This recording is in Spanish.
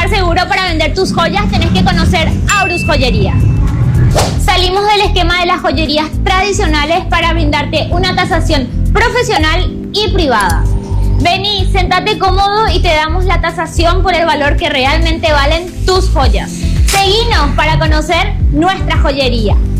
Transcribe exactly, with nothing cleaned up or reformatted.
seguro para vender tus joyas, tenés que conocer Aurus Joyería. Salimos del esquema de las joyerías tradicionales para brindarte una tasación profesional y privada. Vení, sentate cómodo y te damos la tasación por el valor que realmente valen tus joyas. Seguinos para conocer nuestra joyería.